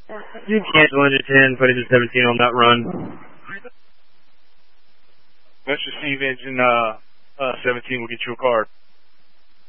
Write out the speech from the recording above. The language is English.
You can cancel engine 10, put engine 17 on that run. Let's receive engine 17 will get you a card.